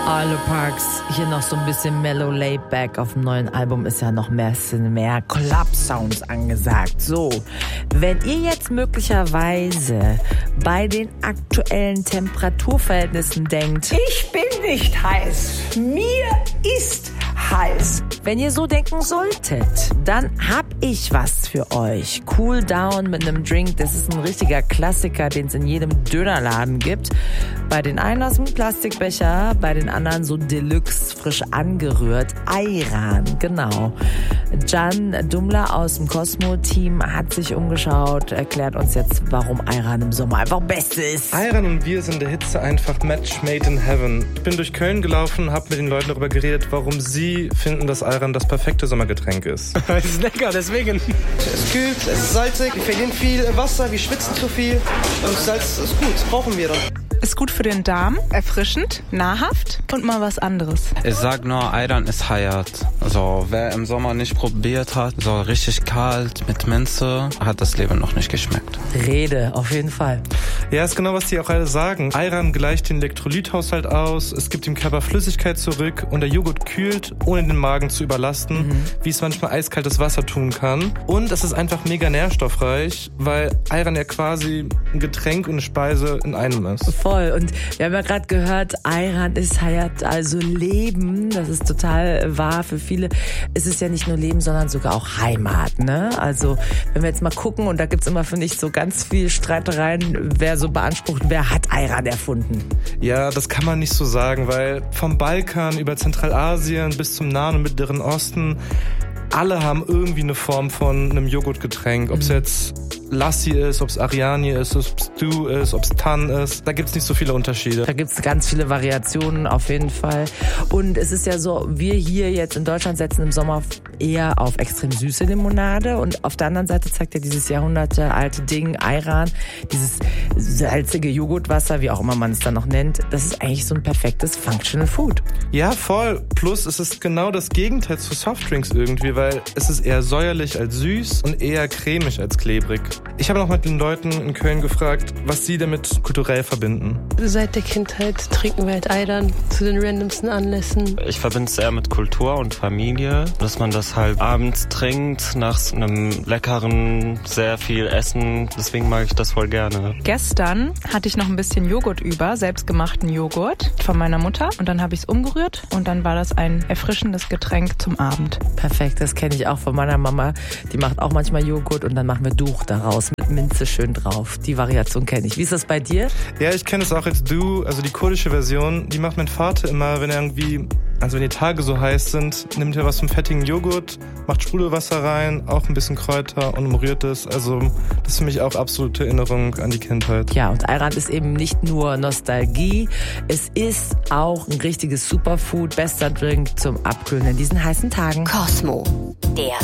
Alle Parks, hier noch so ein bisschen mellow laid-back. Auf dem neuen Album ist ja noch mehr Club-Sounds angesagt. So, wenn ihr jetzt möglicherweise bei den aktuellen Temperaturverhältnissen denkt, ich bin nicht heiß, mir ist heiß. Wenn ihr so denken solltet, dann hab ich was für euch. Cool Down mit einem Drink, das ist ein richtiger Klassiker, den es in jedem Dönerladen gibt. Bei den einen aus dem Plastikbecher, bei den anderen so Deluxe, frisch angerührt. Ayran, genau. Can Dumler aus dem Cosmo-Team hat sich umgeschaut, erklärt uns jetzt, warum Ayran im Sommer einfach Beste ist. Ayran und wir sind der Hitze einfach Match made in heaven. Ich bin durch Köln gelaufen, habe mit den Leuten darüber geredet, warum sie finden, dass Ayran das perfekte Sommergetränk ist. Es ist lecker, deswegen. Es ist kühl, es ist salzig, wir verlieren viel Wasser, wir schwitzen zu viel. Und Salz ist gut, brauchen wir dann. Ist gut für den Darm, erfrischend, nahrhaft und mal was anderes. Ich sag nur, Ayran ist Hayat. Also wer im Sommer nicht probiert hat, so richtig kalt mit Minze, hat das Leben noch nicht geschmeckt. Rede, auf jeden Fall. Ja, ist genau, was die auch alle sagen. Ayran gleicht den Elektrolythaushalt aus, es gibt dem Körper Flüssigkeit zurück und der Joghurt kühlt, ohne den Magen zu überlasten, wie es manchmal eiskaltes Wasser tun kann. Und es ist einfach mega nährstoffreich, weil Ayran ja quasi ein Getränk und eine Speise in einem ist. Voll. Und wir haben ja gerade gehört, Ayran ist Hayat, also Leben. Das ist total wahr. Für viele ist es ja nicht nur Leben, sondern sogar auch Heimat, ne? Also wenn wir jetzt mal gucken, und da gibt's immer, finde ich, so ganz viel Streitereien, wer so beansprucht, wer hat Ayran erfunden? Ja, das kann man nicht so sagen, weil vom Balkan über Zentralasien bis zum Nahen und Mittleren Osten, alle haben irgendwie eine Form von einem Joghurtgetränk. Ob es jetzt Lassi ist, ob es Ariani ist, ob es Stew ist, ob es Tan ist. Da gibt's nicht so viele Unterschiede. Da gibt's ganz viele Variationen auf jeden Fall. Und es ist ja so, wir hier jetzt in Deutschland setzen im Sommer eher auf extrem süße Limonade. Und auf der anderen Seite zeigt ja dieses jahrhundertealte Ding, Ayran, dieses salzige Joghurtwasser, wie auch immer man es dann noch nennt. Das ist eigentlich so ein perfektes Functional Food. Ja, voll. Plus es ist genau das Gegenteil zu Softdrinks irgendwie, weil es ist eher säuerlich als süß und eher cremig als klebrig. Ich habe noch mit den Leuten in Köln gefragt, was sie damit kulturell verbinden. Seit der Kindheit trinken wir halt Ayran zu den randomsten Anlässen. Ich verbinde es eher mit Kultur und Familie, dass man das halt abends trinkt, nach einem leckeren, sehr viel Essen. Deswegen mag ich das voll gerne. Gestern hatte ich noch ein bisschen Joghurt über, selbstgemachten Joghurt von meiner Mutter. Und dann habe ich es umgerührt und dann war das ein erfrischendes Getränk zum Abend. Perfekt, das kenne ich auch von meiner Mama. Die macht auch manchmal Joghurt und dann machen wir Duch daraus mit Minze schön drauf. Die Variation kenne ich. Wie ist das bei dir? Ja, ich kenne es auch als Du, also die kurdische Version. Die macht mein Vater immer, wenn er irgendwie, also wenn die Tage so heiß sind, nimmt er was vom fettigen Joghurt, macht Sprudelwasser rein, auch ein bisschen Kräuter und umrührt es. Also das ist für mich auch absolute Erinnerung an die Kindheit. Ja, und Ayran ist eben nicht nur Nostalgie, es ist auch ein richtiges Superfood, bester Drink zum Abkühlen in diesen heißen Tagen. Cosmo, der